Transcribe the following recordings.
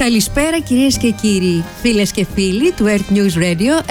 Καλησπέρα κυρίες και κύριοι, φίλες και φίλοι του Earth News Radio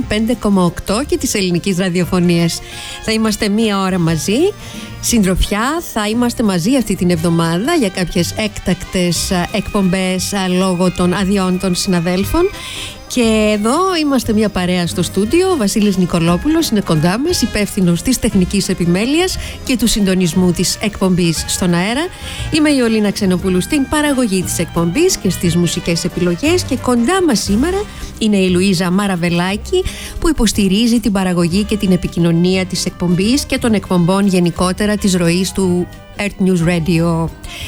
105,8 και της ελληνικής ραδιοφωνίας. Θα είμαστε μία ώρα μαζί, συντροφιά, θα είμαστε μαζί αυτή την εβδομάδα για κάποιες έκτακτες εκπομπές λόγω των αδειών των συναδέλφων. Και εδώ είμαστε μια παρέα στο στούντιο. Ο Βασίλης Νικολόπουλος είναι κοντά μας, υπεύθυνος της τεχνικής επιμέλειας και του συντονισμού της εκπομπής στον αέρα. Είμαι η Ολίνα Ξενοπούλου στην παραγωγή της εκπομπής και στις μουσικές επιλογές. Και κοντά μας σήμερα είναι η Λουίζα Μαραβελάκη, που υποστηρίζει την παραγωγή και την επικοινωνία της εκπομπής και των εκπομπών γενικότερα της ροής του Earth News Radio.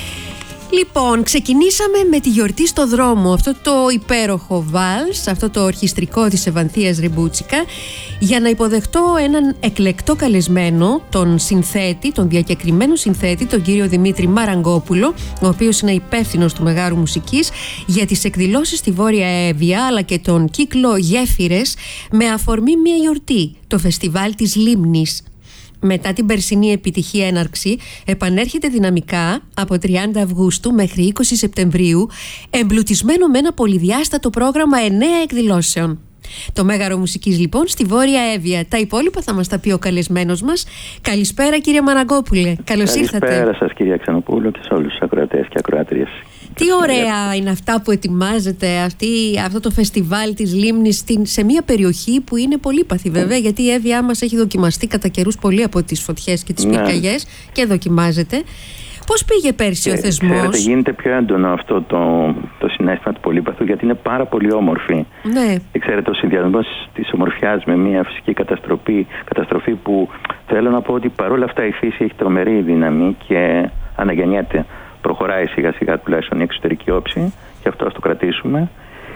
Λοιπόν, ξεκινήσαμε με τη γιορτή στο δρόμο, αυτό το υπέροχο βάλς, αυτό το ορχιστρικό της Ευανθίας Ριμπούτσικα, για να υποδεχτώ έναν εκλεκτό καλεσμένο, τον συνθέτη, τον διακεκριμένο συνθέτη, τον κύριο Δημήτρη Μαραγκόπουλο, ο οποίος είναι υπεύθυνος του Μεγάρου Μουσικής για τις εκδηλώσεις στη Βόρεια Εύβοια, αλλά και τον κύκλο Γέφυρες, με αφορμή μια γιορτή, το φεστιβάλ της Λίμνης. Μετά την περσινή επιτυχία έναρξη, επανέρχεται δυναμικά από 30 Αυγούστου μέχρι 20 Σεπτεμβρίου, εμπλουτισμένο με ένα πολυδιάστατο πρόγραμμα 9 εκδηλώσεων. Το Μέγαρο Μουσικής λοιπόν στη Βόρεια Εύβοια. Τα υπόλοιπα θα μας τα πει ο καλεσμένος μας. Καλησπέρα κύριε Μαραγκόπουλε, καλώς ήρθατε. Καλησπέρα σας κυρία Ξενοπούλου και σε όλους τους ακροατές και ακροάτριες. Τι ωραία είναι αυτά που ετοιμάζετε, αυτό το φεστιβάλ της Λίμνης σε μια περιοχή που είναι πολύπαθη βέβαια, γιατί η Εύβοιά μας έχει δοκιμαστεί κατά καιρούς πολύ από τις φωτιές και τις πυρκαγιές και δοκιμάζεται. Πώς πήγε πέρσι ο θεσμός? Ξέρετε, γίνεται πιο έντονο αυτό το συναίσθημα του πολύπαθου, γιατί είναι πάρα πολύ όμορφη. Ναι. Και ξέρετε, ο συνδυασμός της ομορφιάς με μια φυσική καταστροφή που θέλω να πω ότι παρόλα αυτά η φύση έχει τρομερή δύναμη και αναγεννιέται. Προχωράει σιγά σιγά τουλάχιστον η εξωτερική όψη, και αυτό ας το κρατήσουμε.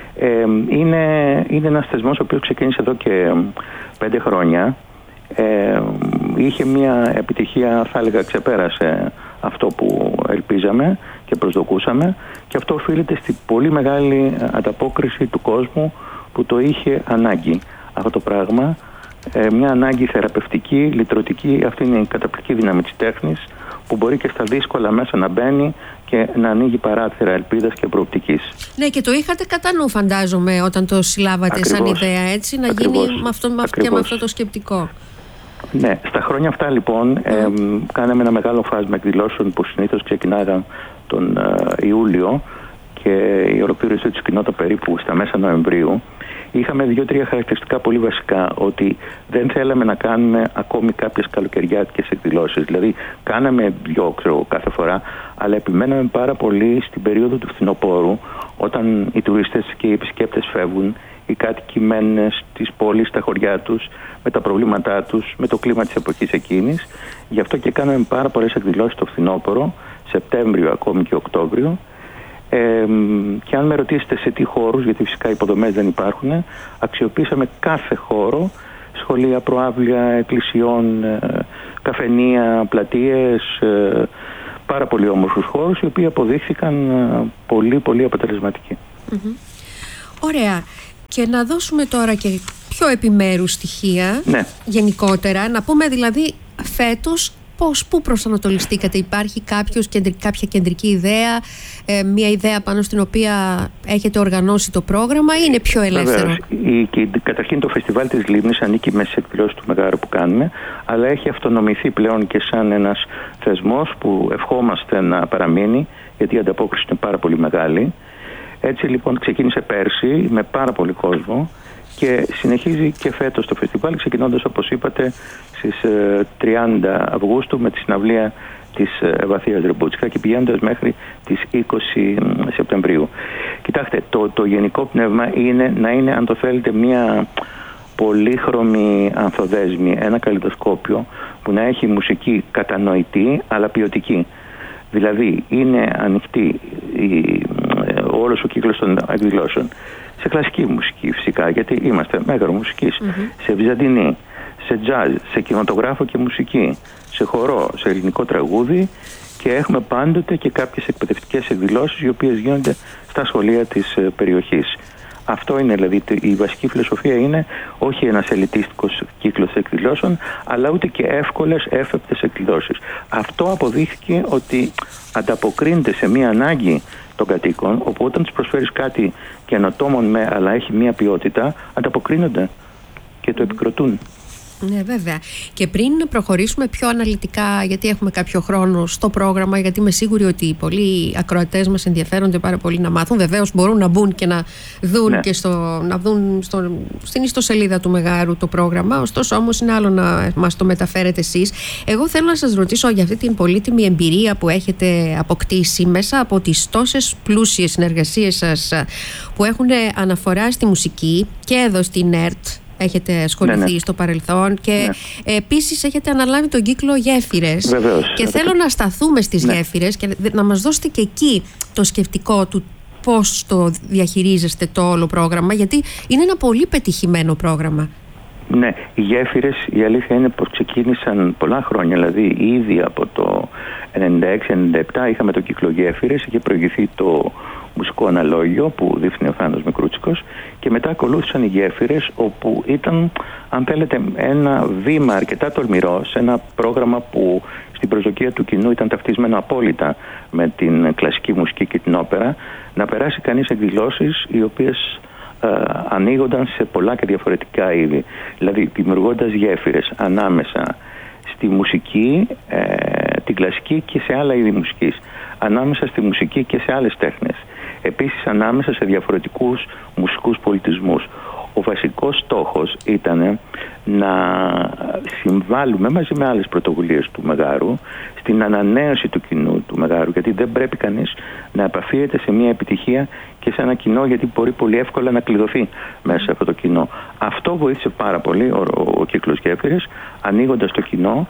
Είναι ένας θεσμός ο οποίος ξεκίνησε εδώ και 5 χρόνια. Είχε μια επιτυχία, θα έλεγα, ξεπέρασε αυτό που ελπίζαμε και προσδοκούσαμε, και αυτό οφείλεται στη πολύ μεγάλη ανταπόκριση του κόσμου που το είχε ανάγκη αυτό το πράγμα. Μια ανάγκη θεραπευτική, λυτρωτική. Αυτή είναι η καταπληκτική δύναμη της τέχνης, που μπορεί και στα δύσκολα μέσα να μπαίνει και να ανοίγει παράθυρα ελπίδας και προοπτικής. Ναι, και το είχατε κατά νου, φαντάζομαι, όταν το συλλάβατε σαν ιδέα, έτσι, να γίνει με αυτό το σκεπτικό. Ναι, στα χρόνια αυτά λοιπόν κάναμε ένα μεγάλο φάσμα εκδηλώσεων που συνήθως ξεκινάγαν τον Ιούλιο και η ολοκλήρωσή τους γινόταν περίπου στα μέσα Νοεμβρίου. Είχαμε 2-3 χαρακτηριστικά πολύ βασικά, ότι δεν θέλαμε να κάνουμε ακόμη κάποιες καλοκαιριάτικες εκδηλώσεις. Δηλαδή, κάναμε 2 κάθε φορά, αλλά επιμέναμε πάρα πολύ στην περίοδο του φθινοπόρου, όταν οι τουρίστες και οι επισκέπτες φεύγουν, οι κάτοικοι μένουν στις πόλεις, στα χωριά τους, με τα προβλήματά τους, με το κλίμα της εποχής εκείνης. Γι' αυτό και κάναμε πάρα πολλές εκδηλώσεις το φθινόπωρο, Σεπτέμβριο ακόμη και Οκτώβριο. Και αν με ρωτήσετε σε τι χώρους, γιατί φυσικά υποδομές δεν υπάρχουν, αξιοποίησαμε κάθε χώρο, σχολεία, προαύλια, εκκλησιών, καφενεία, πλατείες, πάρα πολύ όμορφους χώρους, οι οποίοι αποδείχθηκαν πολύ πολύ αποτελεσματικοί. Ωραία. Και να δώσουμε τώρα και πιο επιμέρους στοιχεία, γενικότερα, να πούμε δηλαδή φέτος πού προσανατολιστήκατε? Υπάρχει κάποια κεντρική ιδέα, μια ιδέα πάνω στην οποία έχετε οργανώσει το πρόγραμμα, ή είναι πιο ελεύθερο? Καταρχήν το φεστιβάλ της Λίμνης ανήκει μέσα στις εκδηλώσεις του Μεγάρου που κάνουμε, αλλά έχει αυτονομηθεί πλέον και σαν ένας θεσμός που ευχόμαστε να παραμείνει, γιατί η ανταπόκριση είναι πάρα πολύ μεγάλη. Έτσι λοιπόν ξεκίνησε πέρσι με πάρα πολύ κόσμο και συνεχίζει και φέτος το φεστιβάλ, ξεκινώντας όπως είπατε στις 30 Αυγούστου με τη συναυλία της Ευανθίας Ριμπούτσικα και πηγαίνοντας μέχρι τις 20 Σεπτεμβρίου. Κοιτάξτε, το γενικό πνεύμα είναι να είναι, αν το θέλετε, μια πολύχρωμη ανθοδέσμη, ένα καλλιδοσκόπιο που να έχει μουσική κατανοητή αλλά ποιοτική. Δηλαδή είναι ανοιχτή όλος ο κύκλος των εκδηλώσεων σε κλασική μουσική φυσικά, γιατί είμαστε Μέγαρο Μουσικής, σε βυζαντινή, σε τζάζ, σε κινηματογράφο και μουσική, σε χορό, σε ελληνικό τραγούδι, και έχουμε πάντοτε και κάποιες εκπαιδευτικές εκδηλώσεις οι οποίες γίνονται στα σχολεία της περιοχής. Αυτό είναι δηλαδή η βασική φιλοσοφία, είναι όχι ένας ελιτίστικος κύκλος εκδηλώσεων, αλλά ούτε και εύκολες, έφεπτες εκδηλώσεις. Αυτό αποδείχθηκε ότι ανταποκρίνεται σε μία ανάγκη των κατοίκων, όπου όταν τους προσφέρεις κάτι καινοτόμων αλλά έχει μία ποιότητα, ανταποκρίνονται και το επικροτούν. Ναι, βέβαια. Και πριν προχωρήσουμε πιο αναλυτικά, γιατί έχουμε κάποιο χρόνο στο πρόγραμμα, γιατί είμαι σίγουρη ότι πολλοί ακροατές μας ενδιαφέρονται πάρα πολύ να μάθουν. Βεβαίως μπορούν να μπουν και να δουν και να δουν στην ιστοσελίδα του Μεγάρου το πρόγραμμα. Ωστόσο, όμως, είναι άλλο να μας το μεταφέρετε εσείς. Εγώ θέλω να σας ρωτήσω για αυτή την πολύτιμη εμπειρία που έχετε αποκτήσει μέσα από τις τόσες πλούσιες συνεργασίες σας που έχουν αναφορά στη μουσική και εδώ στην ΕΡΤ. Έχετε ασχοληθεί στο παρελθόν και επίσης έχετε αναλάβει τον κύκλο Γέφυρες. Βεβαίως. Και θέλω να σταθούμε στις γέφυρες και να μας δώσετε και εκεί το σκεπτικό του πώς το διαχειρίζεστε το όλο πρόγραμμα, γιατί είναι ένα πολύ πετυχημένο πρόγραμμα. Ναι, οι γέφυρες, η αλήθεια είναι πως ξεκίνησαν πολλά χρόνια, δηλαδή ήδη από το 96-97 είχαμε το κύκλο Γέφυρες, είχε προηγηθεί το μουσικό αναλόγιο που δείχνει ο Θάνος Μικρούτσικος και μετά ακολούθησαν οι γέφυρες, όπου ήταν, αν θέλετε, ένα βήμα αρκετά τολμηρό σε ένα πρόγραμμα που στην προσδοκία του κοινού ήταν ταυτισμένο απόλυτα με την κλασική μουσική και την όπερα, να περάσει κανείς εκδηλώσεις οι οποίες ανοίγονταν σε πολλά και διαφορετικά είδη, δηλαδή δημιουργώντας γέφυρες ανάμεσα στη μουσική, την κλασική και σε άλλα είδη μουσικής, ανάμεσα στη μουσική και σε άλλες τέχνες, επίσης ανάμεσα σε διαφορετικούς μουσικούς πολιτισμούς. Ο βασικός στόχος ήταν να συμβάλλουμε μαζί με άλλες πρωτοβουλίες του Μεγάρου στην ανανέωση του κοινού του Μεγάρου, γιατί δεν πρέπει κανείς να επαφίεται σε μια επιτυχία και σε ένα κοινό, γιατί μπορεί πολύ εύκολα να κλειδωθεί μέσα σε αυτό το κοινό. Αυτό βοήθησε πάρα πολύ ο κύκλος Γέφυρες, ανοίγοντας το κοινό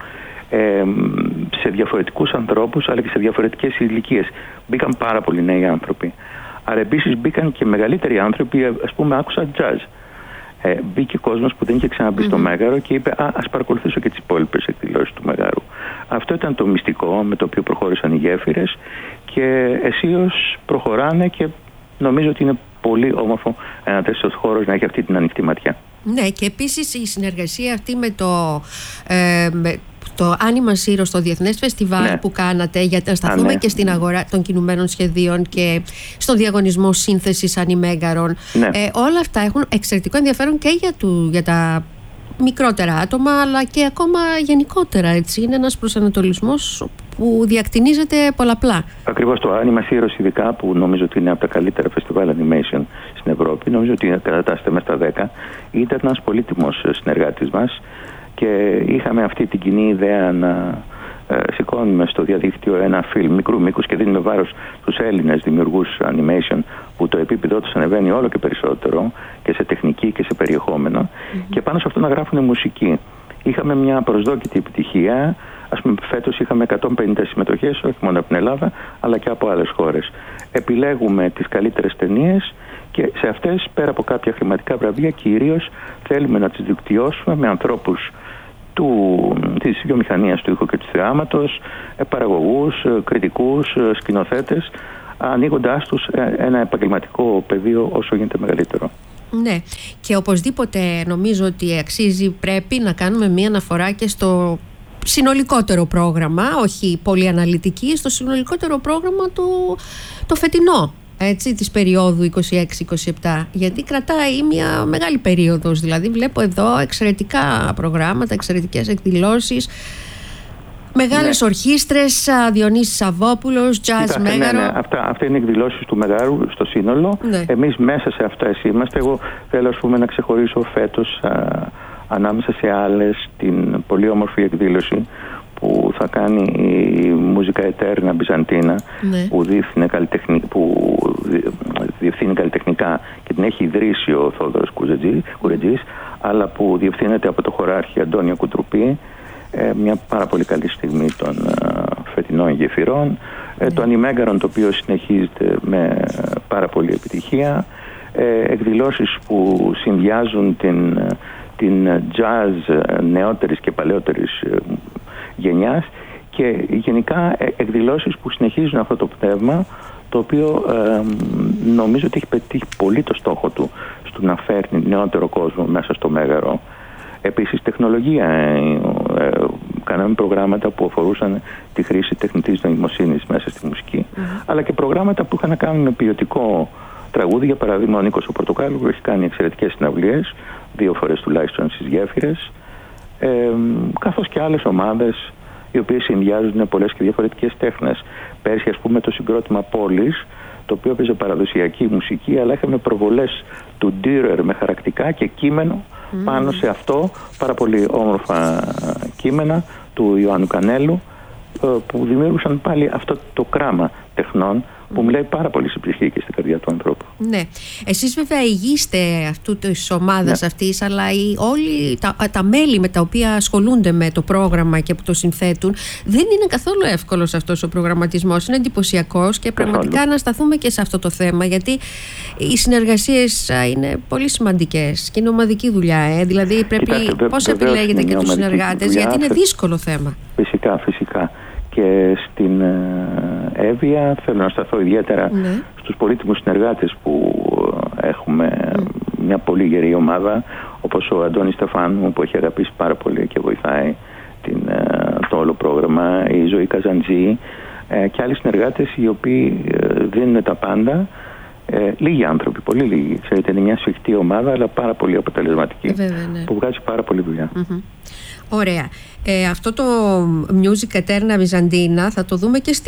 σε διαφορετικούς ανθρώπους αλλά και σε διαφορετικές ηλικίες. Μπήκαν πάρα πολλοί νέοι άνθρωποι. Αλλά επίσης μπήκαν και μεγαλύτεροι άνθρωποι, ας πούμε, άκουσαν jazz. Μπήκε κόσμος που δεν είχε ξαναμπεί στο Μέγαρο και είπε ας παρακολουθήσω και τις υπόλοιπες εκδηλώσεις του Μεγάρου. Αυτό ήταν το μυστικό με το οποίο προχώρησαν οι γέφυρες και αισίως προχωράνε και νομίζω ότι είναι πολύ όμορφο ένα τέτοιος χώρος να έχει αυτή την ανοιχτή ματιά. Ναι, και επίσης η συνεργασία αυτή με το Άνιμα Heroes, το Διεθνές Φεστιβάλ που κάνατε, για να σταθούμε και στην αγορά των κινουμένων σχεδίων και στον διαγωνισμό σύνθεσης ανημέγαρων. Όλα αυτά έχουν εξαιρετικό ενδιαφέρον και για τα μικρότερα άτομα, αλλά και ακόμα γενικότερα. Έτσι. Είναι ένας προσανατολισμός που διακτηνίζεται πολλαπλά. Ακριβώς, το Άνιμα Heroes, ειδικά, που νομίζω ότι είναι από τα καλύτερα φεστιβάλ animation στην Ευρώπη, νομίζω ότι κατατάσσεται μέσα στα 10, ήταν ένας πολύτιμος συνεργάτης μας. Και είχαμε αυτή την κοινή ιδέα να σηκώνουμε στο διαδίκτυο ένα φιλμ μικρού μήκους και δίνουμε βάρος στους Έλληνες δημιουργούς animation, που το επίπεδο τους ανεβαίνει όλο και περισσότερο και σε τεχνική και σε περιεχόμενο, και πάνω σε αυτό να γράφουν μουσική. Είχαμε μια προσδόκητη επιτυχία. Ας πούμε, φέτος είχαμε 150 συμμετοχές, όχι μόνο από την Ελλάδα αλλά και από άλλες χώρες. Επιλέγουμε τις καλύτερες ταινίες και σε αυτές, πέρα από κάποια χρηματικά βραβεία, κυρίως θέλουμε να τις δικτυώσουμε με ανθρώπους της βιομηχανίας του ήχου και του θεάματος, παραγωγούς, κριτικούς, σκηνοθέτες, ανοίγοντάς τους ένα επαγγελματικό πεδίο όσο γίνεται μεγαλύτερο. Ναι, και οπωσδήποτε νομίζω ότι αξίζει, πρέπει να κάνουμε μία αναφορά και στο συνολικότερο πρόγραμμα, όχι πολύ αναλυτική, στο συνολικότερο πρόγραμμα το φετινό, έτσι, της περίοδου 26-27, γιατί κρατάει μια μεγάλη περίοδος. Δηλαδή βλέπω εδώ εξαιρετικά προγράμματα, εξαιρετικές εκδηλώσεις, μεγάλες ορχήστρες, Διονύσης Σαββόπουλος, Jazz Μέγαρο. Ναι. Αυτά είναι εκδηλώσεις του Μεγάρου στο σύνολο. Εμείς μέσα σε αυτές είμαστε. Εγώ θέλω, ας πούμε, να ξεχωρίσω φέτος ανάμεσα σε άλλες την πολύ όμορφη εκδήλωση που θα κάνει η Μούζικα Ετέρνα Μπυζαντίνα, που διευθύνει καλλιτεχνικά και την έχει ιδρύσει ο Θόδωρος Κουρετζής, αλλά που διευθύνεται από το χωράρχη Αντώνιο Κουτρουπή, μια πάρα πολύ καλή στιγμή των φετινών γεφυρών. Το Ανημέγαρον, το οποίο συνεχίζεται με πάρα πολύ επιτυχία, εκδηλώσεις που συνδυάζουν την jazz νεότερης και παλαιότερης γενιάς, και γενικά εκδηλώσεις που συνεχίζουν αυτό το πνεύμα, το οποίο νομίζω ότι έχει πετύχει πολύ το στόχο του στο να φέρνει νεότερο κόσμο μέσα στο Μέγαρο. Επίσης τεχνολογία, κάναμε προγράμματα που αφορούσαν τη χρήση τεχνητής νοημοσύνης μέσα στη μουσική, αλλά και προγράμματα που είχαν να κάνουν με ποιοτικό τραγούδι. Για παράδειγμα, ο Νίκος ο Πορτοκάλου που έχει κάνει εξαιρετικές συναυλίες, 2 φορές τουλάχιστον στις γέφυρες, καθώς και άλλες ομάδες οι οποίες συνδυάζουν πολλές και διαφορετικές τέχνες. Πέρσι, ας πούμε, το συγκρότημα Πόλης, το οποίο έπαιζε παραδοσιακή μουσική, αλλά είχαμε προβολές του Dürer με χαρακτικά και κείμενο πάνω σε αυτό, πάρα πολύ όμορφα κείμενα του Ιωάννου Κανέλου, που δημιούργησαν πάλι αυτό το κράμα τεχνών που μιλάει πάρα πολύ στην ψυχή και στην καρδιά του ανθρώπου. Ναι. Εσείς βέβαια ηγείστε αυτού της ομάδας αυτής, αλλά όλοι τα μέλη με τα οποία ασχολούνται με το πρόγραμμα και που το συνθέτουν, δεν είναι καθόλου εύκολος αυτός ο προγραμματισμός. Είναι εντυπωσιακός και πραγματικά να σταθούμε και σε αυτό το θέμα, γιατί οι συνεργασίες είναι πολύ σημαντικές και είναι ομαδική δουλειά. Δηλαδή πρέπει πώς επιλέγετε και τους συνεργάτες, γιατί είναι δύσκολο θέμα. Φυσικά. Και στην Εύβοια θέλω να σταθώ ιδιαίτερα στους πολύτιμους συνεργάτες που έχουμε, μια πολύ γερή ομάδα, όπως ο Αντώνης Στεφάνου που έχει αγαπήσει πάρα πολύ και βοηθάει το όλο πρόγραμμα, η Ζωή Καζαντζή και άλλοι συνεργάτες οι οποίοι δίνουν τα πάντα. Λίγοι άνθρωποι, πολύ λίγοι. Ξέρετε, είναι μια σφιχτή ομάδα, αλλά πάρα πολύ αποτελεσματική, που βγάζει πάρα πολύ δουλειά. Ωραία. Αυτό το Music Eterna Byzantina θα το δούμε και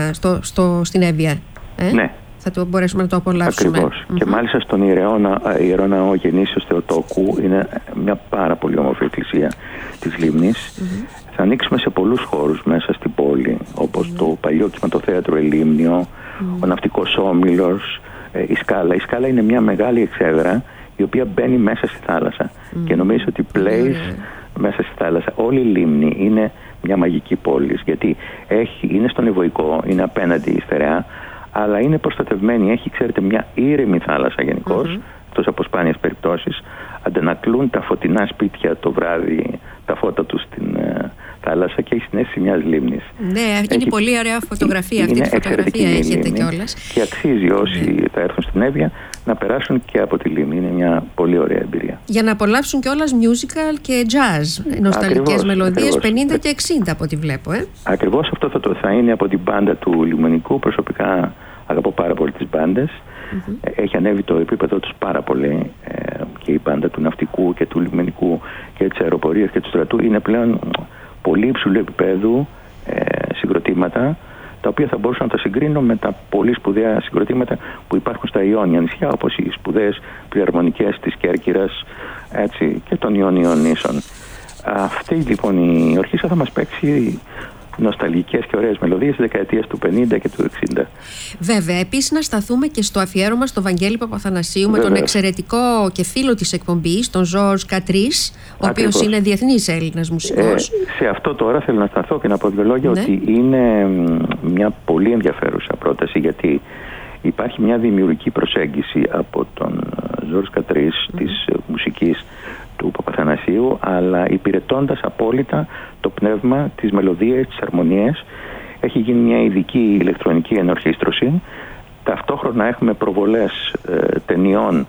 στην Εύβοια. Ναι. Θα το μπορέσουμε να το απολαύσουμε. Ακριβώς. Και μάλιστα στον Ιερό Ναό Γεννήσεως Θεοτόκου, είναι μια πάρα πολύ όμορφη εκκλησία της Λίμνης. Θα ανοίξουμε σε πολλούς χώρους μέσα στην πόλη, όπως το παλιό κινηματοθέατρο Ελίμνιο, ο Ναυτικός Όμιλος, η Σκάλα. Η Σκάλα είναι μια μεγάλη εξέδρα η οποία μπαίνει μέσα στη θάλασσα και νομίζω ότι plays μέσα στη θάλασσα. Όλη η Λίμνη είναι μια μαγική πόλη, γιατί είναι στον Ευωικό, είναι απέναντι η στερεά, αλλά είναι προστατευμένη. Έχει, ξέρετε, μια ήρεμη θάλασσα γενικώς, εκτός από σπάνιες περιπτώσεις. Αντανακλούν τα φωτεινά σπίτια το βράδυ, τα φώτα τους στην θάλασσα και έχει συνέστηση μιας λίμνης. Ναι, είναι πολύ ωραία φωτογραφία αυτή. Τη φωτογραφία έχετε κιόλας. Και αξίζει όσοι θα έρθουν στην Εύβοια να περάσουν και από τη λίμνη. Είναι μια πολύ ωραία εμπειρία. Για να απολαύσουν κιόλας musical και jazz, νοσταλγικές μελωδίες 50 και 60 από ό,τι βλέπω. Ακριβώς αυτό θα είναι από την μπάντα του Λιμενικού. Προσωπικά αγαπώ πάρα πολύ τις μπάντες. Έχει ανέβει το επίπεδο τους πάρα πολύ, και η μπάντα του Ναυτικού και του Λιμενικού και της Αεροπορίας και του Στρατού είναι πλέον πολύ υψηλού επίπεδου συγκροτήματα, τα οποία θα μπορούσα να τα συγκρίνω με τα πολύ σπουδαία συγκροτήματα που υπάρχουν στα Ιόνια νησιά, όπως οι σπουδαίες φιλαρμονικές της Κέρκυρας, έτσι, και των Ιωνίων νήσων. Αυτή λοιπόν η ορχήστρα θα μας παίξει νοσταλγικές και ωραίες μελωδίες της δεκαετίας του 50 και του 60. Βέβαια, επίσης να σταθούμε και στο αφιέρωμα στο Βαγγέλη Παπαθανασίου με τον εξαιρετικό και φίλο της εκπομπής, τον Ζορζ Κατρίς, ο οποίος είναι διεθνής Έλληνας μουσικός. Σε αυτό τώρα θέλω να σταθώ και να πω δύο λόγια, ότι είναι μια πολύ ενδιαφέρουσα πρόταση, γιατί υπάρχει μια δημιουργική προσέγγιση από τον Ζορζ Κατρίς της μουσικής του Παπαθανασίου, αλλά υπηρετώντας απόλυτα το πνεύμα, τις μελωδίες, τις αρμονίες. Έχει γίνει μια ειδική ηλεκτρονική ενορχήστρωση. Ταυτόχρονα έχουμε προβολές ταινιών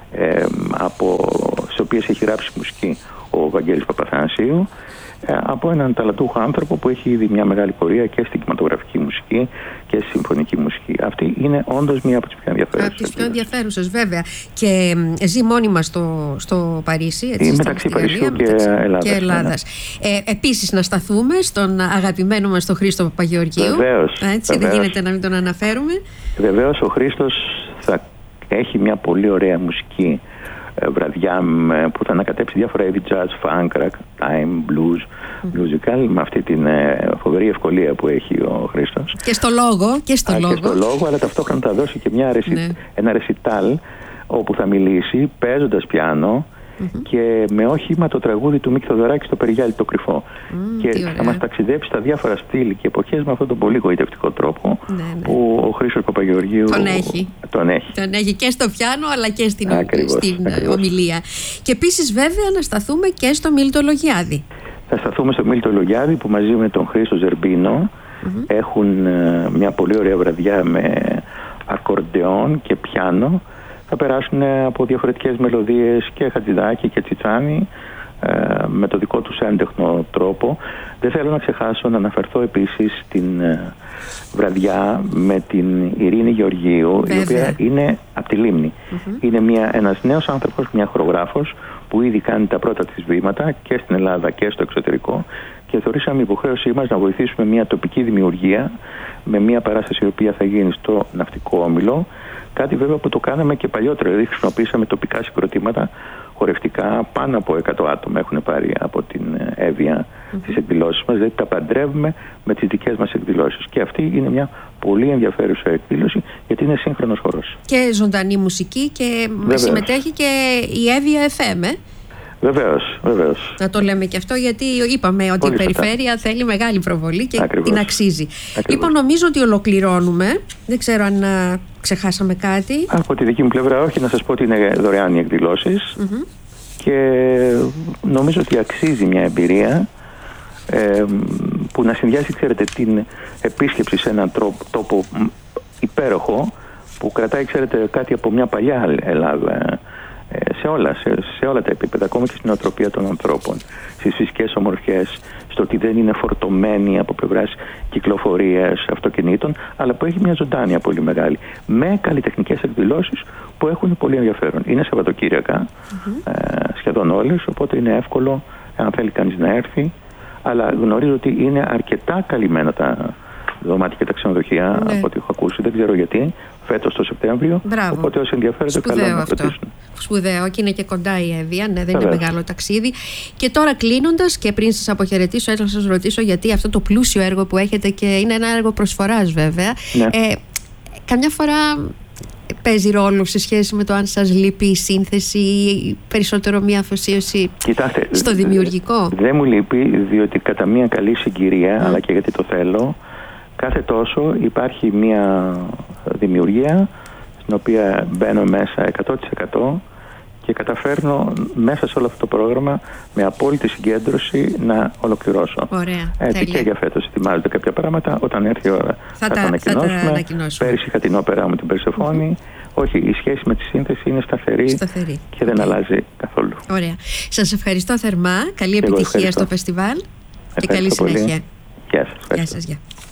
σε οποίες έχει γράψει μουσική ο Βαγγέλης Παπαθανασίου, από έναν ταλαντούχο άνθρωπο που έχει ήδη μια μεγάλη πορεία και στην κινηματογραφική μουσική και στη συμφωνική μουσική. Αυτή είναι όντως μία από τις πιο ενδιαφέρουσες. Από τις πιο ενδιαφέρουσες, βέβαια. Και ζει μόνιμα στο Παρίσι. Έτσι, μεταξύ Παρισιού και Ελλάδας. Επίσης, να σταθούμε στον αγαπημένο μας τον Χρήστο Παπαγεωργίου. Βεβαίως. Έτσι, δεν γίνεται να μην τον αναφέρουμε. Βεβαίως, ο Χρήστος θα έχει μια πολύ ωραία μουσική βραδιά που θα ανακατέψει διάφορα είδη jazz, funk, time, blues, musical, με αυτή την φοβερή ευκολία που έχει ο Χρήστος. Και στο λόγο. Και στο λόγο, αλλά ταυτόχρονα θα δώσει και ένα ρεσιτάλ όπου θα μιλήσει παίζοντας πιάνο και με όχημα το τραγούδι του Μίκη Θοδωράκη στο Περιγιάλι το Κρυφό. Και θα μας ταξιδέψει στα διάφορα στυλ και εποχές με αυτόν τον πολύ γοητευτικό τρόπο που ο Χρήστος Παπαγεωργίου τον έχει και στο πιάνο αλλά και στην ομιλία. Και επίσης βέβαια να σταθούμε και στο Μίλτο Λογιάδη. Θα σταθούμε στο Μίλτο Λογιάδη που μαζί με τον Χρήστο Ζερμπίνο έχουν μια πολύ ωραία βραδιά με ακορντεόν και πιάνο. Θα περάσουν από διαφορετικές μελωδίες και Χατζηδάκη και Τσιτσάνη, με το δικό τους έντεχνο τρόπο. Δεν θέλω να ξεχάσω να αναφερθώ επίσης στην βραδιά με την Ειρήνη Γεωργίου, η οποία είναι από τη Λίμνη. Είναι ένας νέος άνθρωπος, μια χορογράφος που ήδη κάνει τα πρώτα της βήματα και στην Ελλάδα και στο εξωτερικό, και θεωρήσαμε υποχρέωσή μας να βοηθήσουμε μια τοπική δημιουργία με μια παράσταση η οποία θα γίνει στο Ναυτικό Όμιλο. Κάτι βέβαια που το κάναμε και παλιότερα, δηλαδή χρησιμοποίησαμε τοπικά συγκροτήματα χορευτικά. Πάνω από 100 άτομα έχουν πάρει από την Εύβοια τις εκδηλώσεις μας, δηλαδή τα παντρεύουμε με τις δικές μας εκδηλώσεις. Και αυτή είναι μια πολύ ενδιαφέρουσα εκδήλωση, γιατί είναι σύγχρονος χορός. Και ζωντανή μουσική, και συμμετέχει και η Εύβοια FM. Βεβαίως. Να το λέμε και αυτό, γιατί είπαμε ότι η περιφέρεια θέλει μεγάλη προβολή και την αξίζει. Λοιπόν, νομίζω ότι ολοκληρώνουμε. Δεν ξέρω αν ξεχάσαμε κάτι. Από τη δική μου πλευρά όχι. Να σας πω ότι είναι δωρεάν οι εκδηλώσεις και νομίζω ότι αξίζει μια εμπειρία που να συνδυάσει, ξέρετε, την επίσκεψη σε έναν τόπο υπέροχο που κρατάει, ξέρετε, κάτι από μια παλιά Ελλάδα. Σε όλα τα επίπεδα, ακόμα και στην νοοτροπία των ανθρώπων, στις φυσικές ομορφιές, στο ότι δεν είναι φορτωμένη από πλευράς κυκλοφορίας αυτοκινήτων, αλλά που έχει μια ζωντάνια πολύ μεγάλη, με καλλιτεχνικές εκδηλώσεις που έχουν πολύ ενδιαφέρον. Είναι Σαββατοκύριακα, σχεδόν όλες, οπότε είναι εύκολο αν θέλει κανείς να έρθει, αλλά γνωρίζω ότι είναι αρκετά καλυμμένα τα δωμάτια και τα ξενοδοχεία, από ό,τι έχω ακούσει, δεν ξέρω γιατί, φέτος το Σεπτέμβριο. Μπράβο. Οπότε όσοι ενδιαφέρονται, καλό να κρατήσουν. Σπουδαίο, και είναι και κοντά η Εύβοια, ναι, δεν είναι μεγάλο ταξίδι. Και τώρα κλείνοντας, και πριν σας αποχαιρετήσω, ήθελα να σας ρωτήσω, γιατί αυτό το πλούσιο έργο που έχετε, και είναι ένα έργο προσφοράς βέβαια, καμιά φορά παίζει ρόλο σε σχέση με το αν σας λείπει η σύνθεση ή περισσότερο μια αφοσίωση στο δημιουργικό? Δεν μου λείπει, διότι κατά μια καλή συγκυρία, αλλά και γιατί το θέλω, κάθε τόσο υπάρχει μια δημιουργία στην οποία μπαίνω μέσα 100% και καταφέρνω μέσα σε όλο αυτό το πρόγραμμα με απόλυτη συγκέντρωση να ολοκληρώσω. Ωραία, έτσι και για φέτος ετοιμάζονται κάποια πράγματα. Όταν έρθει η ώρα θα τα ανακοινώσουμε. Πέρυσι είχα την όπερα με την Περσεφόνη. Όχι, η σχέση με τη σύνθεση είναι σταθερή. Και δεν αλλάζει καθόλου. Ωραία. Σας ευχαριστώ θερμά. Καλή επιτυχία στο φεστιβάλ και καλή συνέχεια. Γεια σας. Γεια σας.